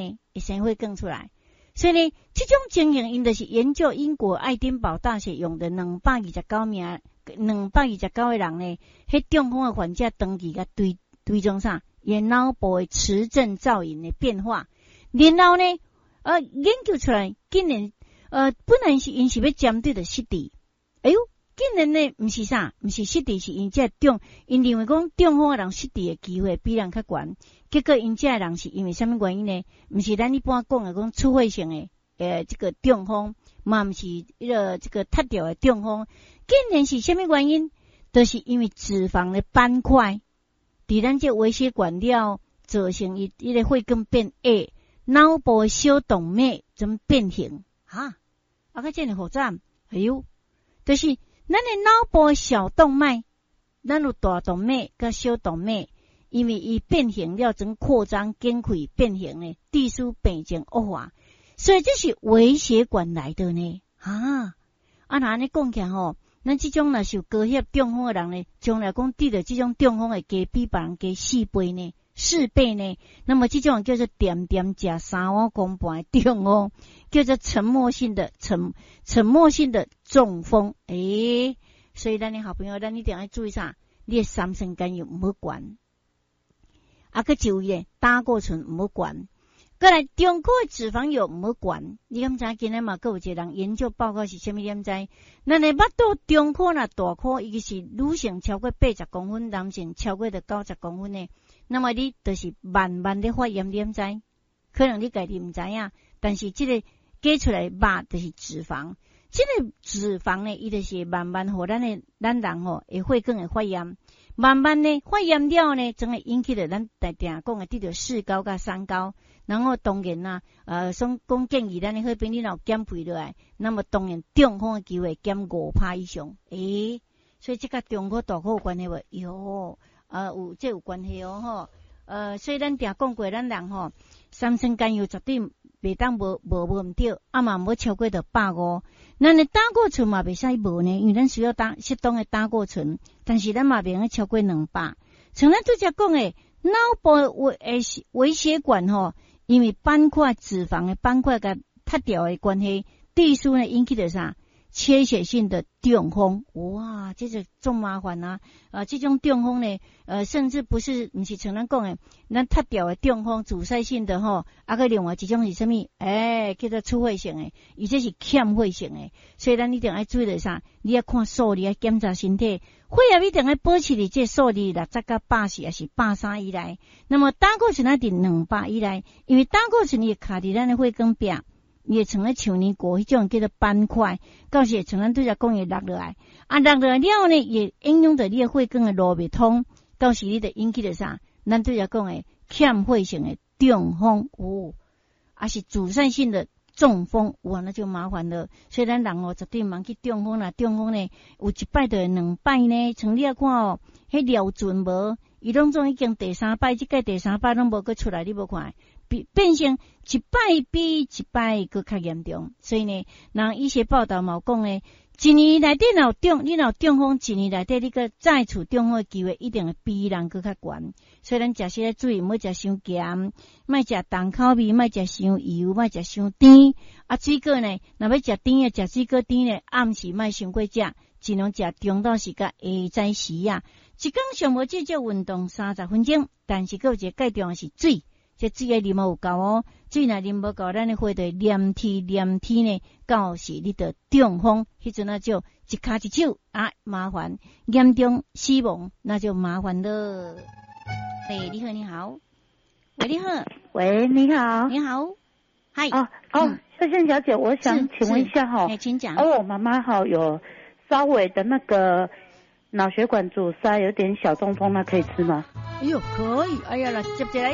呢，会生会更出来。所以呢，这种情形因就是研究英国爱丁堡大学用的229个人呢，迄中风的患者长期甲追踪啥，伊脑部的磁振造影的变化，然后呢，研究出来，竟然本来是因是要针对的失智，哎呦，竟然呢，不是失智，是因因认为讲中风的人失智的机会比人较悬。结果因这人是因为什么原因呢？不是咱一般讲的讲初会性的这个中风，嘛不是这个塌掉的中风，竟然是什么原因？就是因为脂肪的斑块，伫咱这微血管了造成伊个血管变矮，脑部的小动脉怎变形哈？个这样复杂，哎呦，就是咱的脑部的小动脉，咱有大动脉甲小动脉。因为伊变形了，整扩张、减溃变形呢，地输病情恶化，所以这是微血管来的呢。那安尼讲起来吼，咱这种若是有高血中风的人呢，将来讲得到这种中风的加比别人加4倍呢。那么这种叫做点点食3碗公半的中风，叫做沉默性的中风。所以咱的好朋友，咱一定要注意啥？你的三酸甘油唔好管。个就业胆固醇唔好管，过来中国的脂肪油唔好管。你敢知今日嘛？各有一个人研究报告是虾米点知？咱的腹肚中颗啦大颗，伊个是女性超过80公分，男性超过的90公分呢。那么你就是慢慢的发炎点知？可能你家己唔知影，但是这个加出来肉就是脂肪。这个脂肪呢，伊就是慢慢互咱人吼会血管会发炎。慢慢呢，发炎了呢，总会引起了咱定讲的得到4高甲3高，然后当然啦，讲建议咱的血病你若减肥落来，那么当然中风的机会减5%以上。所以这个中科大科有关系无？有关系吼。所以咱定讲过，咱人吼，三酸甘油绝对袂当无毋对，嘛无超过到150。咱的胆固醇嘛袂使无呢，因为咱需要适当的胆固醇，但是咱嘛袂用超过200。像咱拄则讲的，脑部微血管吼，因为脂肪的斑块甲塌掉的关系，地输呢引起的啥？缺血性的中风，哇，这是重麻烦啊！这种中风呢，甚至不是像咱讲的，咱塌掉的中风，阻塞性的吼，个另外一种是什么？叫做出血性的，而且是欠血性的，所以咱一定要注意的啥？你要看数字，要检查身体，血液一定要保持伫这数字60到80还是83以内。那么胆固醇伫200以内，因为胆固醇伊卡伫咱的血管壁。伊会像咧像年过迄种叫做斑块，到时会像咱拄则讲诶落落来，落落来了呢，也影响到你诶血管诶路袂通，到时你就引起了啥？咱拄则讲诶欠血性诶中风是阻塞性的中风，那就麻烦了。所以咱人绝对茫去中风啦，中风呢有1摆就会2摆呢。像你看迄疗准无，伊拢总已经第3摆，即个第3摆拢无去出来，你无看。变成1摆比1摆更较严重，所以呢，人医学报道嘛讲呢，一年内底你若中风，1年内底你个再次中风的机会一定会比人更较悬。所以咱食食要注意，莫食伤咸，莫食重口味，莫食伤油，莫食伤甜。水果呢，若要食甜的，食水果甜的，暗时莫伤过食，尽量食中到时甲下早时啊。一天上无至少运动30分钟，但是佫有一个介重要是水。这水个啉有够水若啉无够，咱的血就黏天呢，到时你就中风，迄阵就一骹一手麻烦，严重死亡那就麻烦了。你好，喂，你好， 喂，你好， 你好，嗨， 秀仙小姐，我想请问一下请讲。 我妈妈有稍微的那个脑血管阻塞，有点小中风，那可以吃吗？ 可以，哎呀，接来。